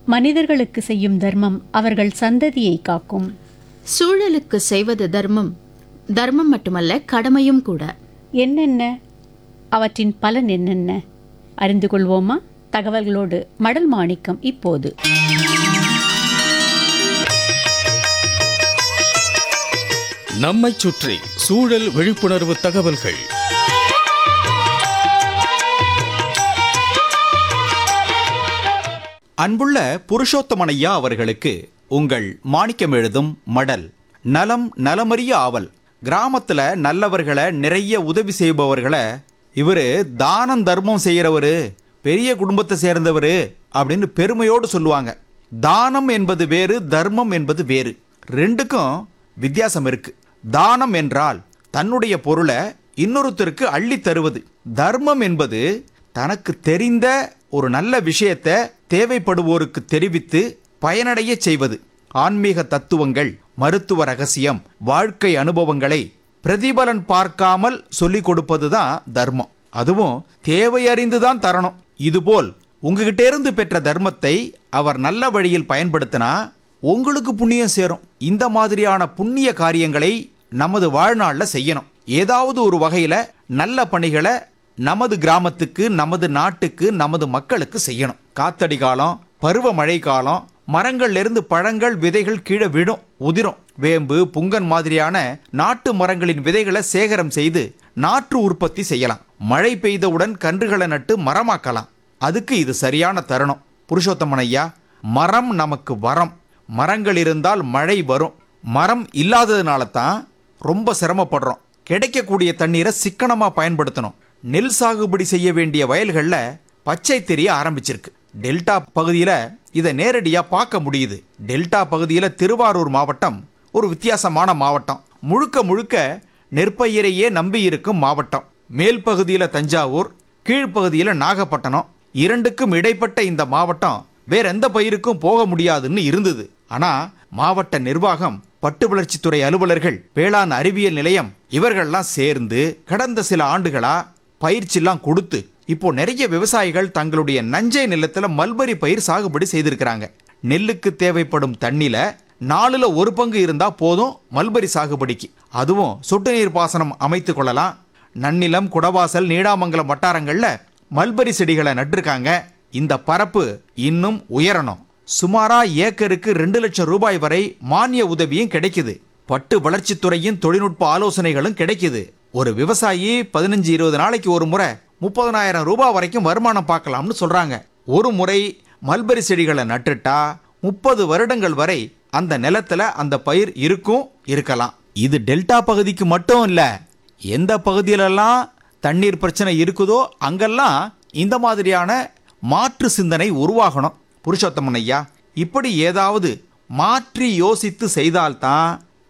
மனிதர்களுக்கு செய்யும் தர்மம் அவர்கள் சந்ததியை காக்கும். சூழலுக்கு செய்வது தர்மம். தர்மம் மட்டுமல்ல, கடமையும் கூட. என்னென்ன? அவற்றின் பலன் என்னென்ன? அறிந்து கொள்வோமா? தகவல்களோடு மடல் மாணிக்கம் இப்போது. நம்மைச் சுற்றி சூழல் விழிப்புணர்வு தகவல்கள். அன்புள்ள புருஷோத்தமனையா அவர்களுக்கு உங்கள் மாணிக்கம் எழுதும் மடல். நலம் நலமறிய ஆவல். கிராமத்துல நல்லவர்களை, நிறைய உதவி செய்பவர்களை இவரு தானம் தர்மம் செய்யறவரு, பெரிய குடும்பத்தை சேர்ந்தவரு அப்படின்னு பெருமையோடு சொல்லுவாங்க. தானம் என்பது வேறு, தர்மம் என்பது வேறு. ரெண்டுக்கும் வித்தியாசம் இருக்கு. தானம் என்றால் தன்னுடைய பொருளை இன்னொருத்தருக்கு அள்ளி தருவது. தர்மம் என்பது தனக்கு தெரிந்த ஒரு நல்ல விஷயத்தை தேவைப்படுவோருக்கு தெரிவித்து பயனடைய செய்வது. ஆன்மீக தத்துவங்கள், மருத்துவ ரகசியம், வாழ்க்கை அனுபவங்களை பிரதிபலன் பார்க்காமல் சொல்லிக் கொடுப்பதுதான் தர்மம். அதுவும் தேவையறிந்துதான் தரணும். இதுபோல் உங்ககிட்ட இருந்து பெற்ற தர்மத்தை அவர் நல்ல வழியில் பயன்படுத்தினா உங்களுக்கு புண்ணியம் சேரும். இந்த மாதிரியான புண்ணிய காரியங்களை நமது வாழ்நாளில் செய்யணும். ஏதாவது ஒரு வகையில நல்ல பணிகளை நமது கிராமத்துக்கு, நமது நாட்டுக்கு, நமது மக்களுக்கு செய்யணும். காத்தடி காலம், பருவ மழை காலம், மரங்கள்ல இருந்து பழங்கள், விதைகள் கீழே விடும், உதிரும். வேம்பு, புங்கன் மாதிரியான நாட்டு மரங்களின் விதைகளை சேகரம் செய்து நாற்று உற்பத்தி செய்யலாம். மழை பெய்தவுடன் கன்றுகளை நட்டு மரமாக்கலாம். அதுக்கு இது சரியான தருணம். புருஷோத்தமன் ஐயா, மரம் நமக்கு வரம். மரங்கள் இருந்தால் மழை வரும். மரம் இல்லாததுனால தான் ரொம்ப சிரமப்படுறோம். கிடைக்கக்கூடிய தண்ணீரை சிக்கனமாக பயன்படுத்தணும். நெல் சாகுபடி செய்ய வேண்டிய வயல்களில் பச்சை தெரிய ஆரம்பிச்சிருக்கு. டெல்டா பகுதியில் இதை நேரடியாக பார்க்க முடியுது. டெல்டா பகுதியில் திருவாரூர் மாவட்டம் ஒரு வித்தியாசமான மாவட்டம். முழுக்க முழுக்க நெற்பயிரையே நம்பி இருக்கும் மாவட்டம். மேல் பகுதியில் தஞ்சாவூர், கீழ்ப்பகுதியில் நாகப்பட்டினம். இரண்டுக்கும் இடைப்பட்ட இந்த மாவட்டம் வேற எந்த பயிருக்கும் போக முடியாதுன்னு இருந்தது. ஆனால் மாவட்ட நிர்வாகம், பட்டு வளர்ச்சித்துறை அலுவலர்கள், வேளாண் அறிவியல் நிலையம் இவர்கள்லாம் சேர்ந்து கடந்த சில ஆண்டுகளா பயிற்சிலாம் கொடுத்து இப்போ நிறைய விவசாயிகள் தங்களுடைய நஞ்சை நிலத்துல மல்பரி பயிர் சாகுபடி செய்திருக்கிறாங்க. நெல்லுக்கு தேவைப்படும் தண்ணில 1/4 பங்கு இருந்தா போதும் மல்பரி சாகுபடிக்கு. அதுவும் சொட்டு நீர் பாசனம் அமைத்து கொள்ளலாம். நன்னிலம், குடவாசல், நீடாமங்கலம் வட்டாரங்கள்ல மல்பரி செடிகளை நட்டிருக்காங்க. இந்த பரப்பு இன்னும் உயரணும். சுமாரா ஏக்கருக்கு 2 லட்சம் ரூபாய் வரை மானிய உதவியும் கிடைக்குது. பட்டு வளர்ச்சித்துறையின் தொழில்நுட்ப ஆலோசனைகளும் கிடைக்குது. ஒரு விவசாயி 15-20 நாளைக்கு ஒரு முறை 30,000 ரூபாய் வரைக்கும் வருமானம் பார்க்கலாம்னு சொல்றாங்க. ஒரு முறை மல்பரி செடிகளை நட்டுட்டா 30 வருடங்கள் வரை அந்த நிலத்துல அந்த பயிர் இருக்கலாம். இது டெல்டா பகுதிக்கு மட்டும் இல்ல, எந்த பகுதியிலெல்லாம் தண்ணீர் பிரச்சனை இருக்குதோ அங்கெல்லாம் இந்த மாதிரியான மாற்று சிந்தனை உருவாகணும். புருஷோத்தமன் ஐயா, இப்படி ஏதாவது மாற்றி யோசித்து செய்தால்தான்